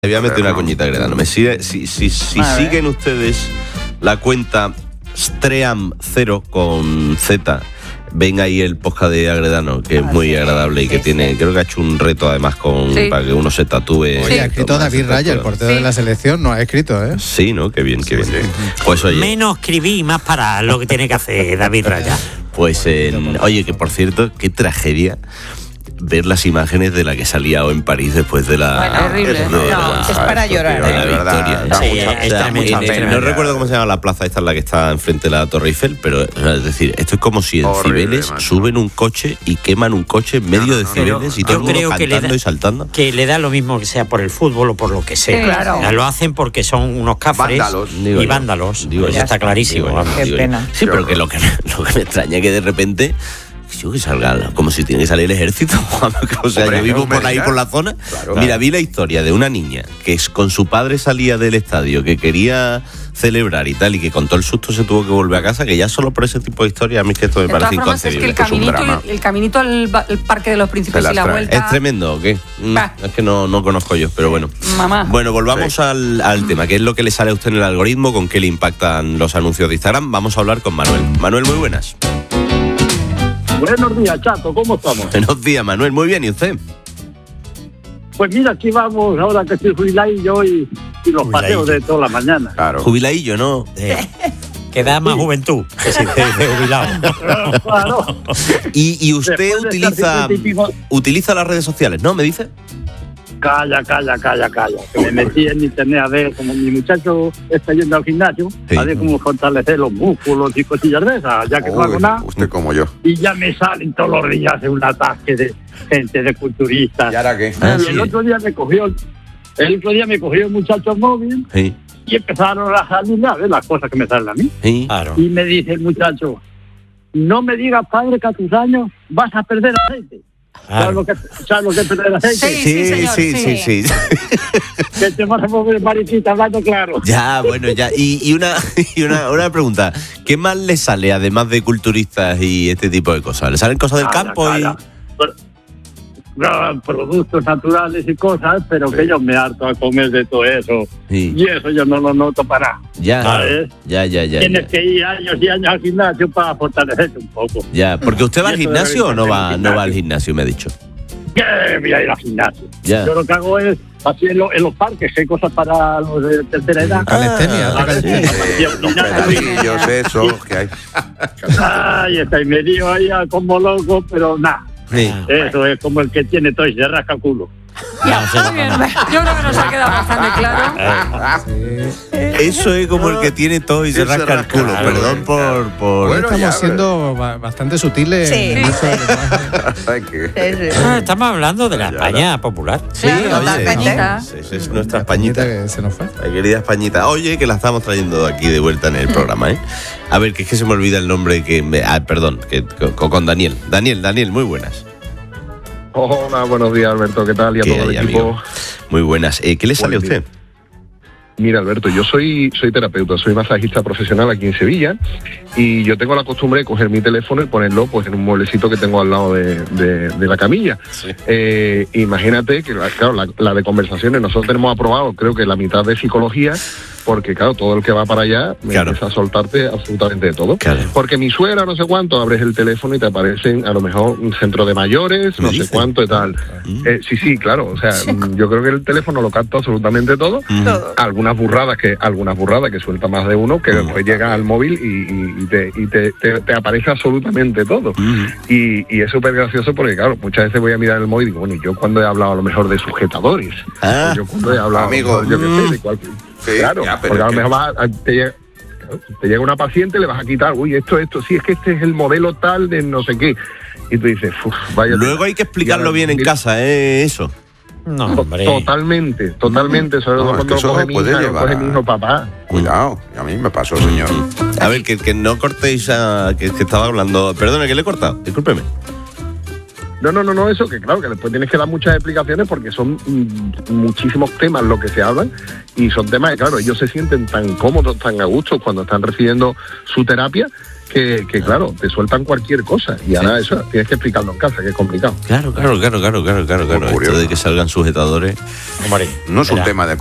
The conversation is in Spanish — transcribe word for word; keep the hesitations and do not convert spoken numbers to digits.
Me voy a meter una coñita, Agredano. Me sigue, si si, si siguen ustedes la cuenta Stream cero con Z, ven ahí el podcast de Agredano, que es muy agradable y que tiene, creo que ha hecho un reto además con sí. para que uno se tatúe. Oye, ha escrito David Raya, el portero sí. de la selección, no ha escrito, ¿eh? Sí, ¿no? Qué bien, qué bien. Sí. Pues oye. Menos escribir y más parar lo que tiene que hacer David Raya. Pues, eh, oye, que por cierto, qué tragedia ver las imágenes de la que salía en París después de la... Bueno, horrible. De, no, de la, es para llorar. De la victoria. Da, da sí, mucha, está en, mucha en, no recuerdo cómo se llama la plaza, esta es la que está enfrente de la Torre Eiffel, pero es decir, esto es como si en horrible, Cibeles macho. suben un coche y queman un coche en medio no, no, de Cibeles y todo el mundo cantando da, y saltando. Que le da lo mismo que sea por el fútbol o por lo que sea. Sí, claro. O sea, lo hacen porque son unos cafres vándalos. y digo vándalos. Digo, eso está clarísimo. Digo, Qué digo, pena. Sí, pero que lo que, lo que me extraña es que de repente... que salga, como si tiene que salir el ejército. O sea, Hombre, yo vivo por ahí por la zona. Claro, Mira, claro. vi la historia de una niña que con su padre salía del estadio, que quería celebrar y tal, y que con todo el susto se tuvo que volver a casa, que ya solo por ese tipo de historia a mí es que esto me de parece inconcebible. Es que el caminito, el, el caminito al el Parque de los Príncipes y la vuelta... ¿Es tremendo o qué? Mm, es que no, no conozco yo, pero bueno. Mamá. Bueno, volvamos sí. al, al tema, que es lo que le sale a usted en el algoritmo, con qué le impactan los anuncios de Instagram. Vamos a hablar con Manuel. Manuel, muy buenas. Buenos días, Chato, ¿cómo estamos? Buenos días, Manuel, muy bien, ¿y usted? Pues mira, aquí vamos, ahora que estoy jubiladillo y, y los jubiladillo. paseos de toda la mañana. Claro. Jubiladillo, ¿no? Eh, que da más sí. juventud, que si te de jubilado. Claro. ¿Y, y usted utiliza, utiliza las redes sociales, no? ¿Me dice? Calla, calla, calla, calla. Que me metí en internet a ver, como mi muchacho está yendo al gimnasio, sí. a ver cómo fortalecer los músculos y cosillas de esas, ya que Uy, no hago nada. Usted como yo. Y ya me salen todos los días un ataque de gente, de culturistas. ¿Y ahora qué? Ah, y el sí. otro día me cogió, el otro día me cogió el muchacho móvil sí. y empezaron a salir a ver las cosas que me salen a mí. Sí. Claro. Y me dice el muchacho, no me digas, padre, que a tus años vas a perder aceite. Claro. ¿Sabes lo que, ¿sabes lo que es perder aceite? Sí, sí, señor, sí, sí, sí, sí. Que te vas a mover, mariquita, hablando claro. Ya, bueno, ya. Y, y, una, y una, una pregunta. ¿Qué más le sale, además de culturistas y este tipo de cosas? ¿Le salen cosas del calla, campo? Calla. Y... Pero, no, productos naturales y cosas, pero sí. que yo me harto a comer de todo eso. Sí. Y eso yo no lo noto para nada. Ya, ¿sabes? ya, ya, ya. Tienes ya. que ir años y años al gimnasio para fortalecerte un poco. Ya, porque usted va al gimnasio o no va, no va al gimnasio, me ha dicho. Que voy a ir al gimnasio. Ya. Yo lo que hago es así en, lo, en los parques, hay cosas para los de tercera edad. Calistenia, ah, pedalillos, eso, que hay. Ay, está y me dio ahí como loco, pero nada. Sí. Eso bueno. Es como el que tiene todo y se rasca el culo. Ya, está bien. Yo creo que nos ha quedado bastante claro. Sí. Eso es como el que tiene todo y se rasca, rasca el culo. Claro. Perdón por... por... Bueno, estamos ya, siendo pero... bastante sutiles. Sí. En eso sí, sí. Ah, estamos hablando de la España popular. Sí, claro, oye, Españita. Esa es nuestra Españita. Que se nos fue. La querida Españita. Oye, que la estamos trayendo aquí de vuelta en el programa, ¿eh? A ver, que es que se me olvida el nombre que... Me... Ah, perdón, que, con, con Daniel. Daniel, Daniel, muy buenas. Hola, buenos días, Alberto, ¿qué tal? Y a todo el equipo. Amigo? Muy buenas. Eh, ¿Qué le sale a usted? Mira, Alberto, yo soy soy terapeuta, soy masajista profesional aquí en Sevilla y yo tengo la costumbre de coger mi teléfono y ponerlo pues en un mueblecito que tengo al lado de, de, de la camilla. Sí. Eh, imagínate que, claro, la, la de conversaciones, nosotros tenemos aprobado creo que la mitad de psicología, porque claro, todo el que va para allá me claro. empieza a soltarte absolutamente de todo. Claro. Porque mi suegra no sé cuánto, abres el teléfono y te aparecen a lo mejor un centro de mayores, no sé cuánto y tal. Uh-huh. Eh, sí, sí, claro, o sea, sí. yo creo que el teléfono lo capta absolutamente todo. Uh-huh. Algunas burradas que algunas burradas que suelta más de uno, que uh-huh. después llega al móvil y, y, te, y te, te, te aparece absolutamente todo. Uh-huh. Y, y es súper gracioso porque, claro, muchas veces voy a mirar el móvil y digo, bueno, yo cuando he hablado a lo mejor de sujetadores, ah. yo cuando he hablado, amigo, yo qué sé, de cualquier... Sí, claro, ya, porque a lo mejor vas a, te, llega, te llega una paciente, le vas a quitar, uy, esto, esto, sí, es que este es el modelo tal de no sé qué. Y tú dices, uff, vaya. Luego hay que explicarlo bien en mira, casa, ¿eh? Eso. No, hombre. Totalmente, totalmente. Sobre todo no, cuando es que lo coge mi hija, lo coge mi hijo, papá. Cuidado, a mí me pasó, señor. A ver, que, que no cortéis a... Que, que estaba hablando... Perdona, que le he cortado, discúlpeme. No, no, no, no, eso, que claro, que después tienes que dar muchas explicaciones porque son mm, muchísimos temas los que se hablan y son temas que, claro, ellos se sienten tan cómodos, tan a gusto cuando están recibiendo su terapia que, que claro, te sueltan cualquier cosa y ahora sí. Eso tienes que explicarlo en casa, que es complicado. Claro, claro, claro, claro, claro, claro, claro. Esto de que salgan sujetadores. Hombre, no es un tema de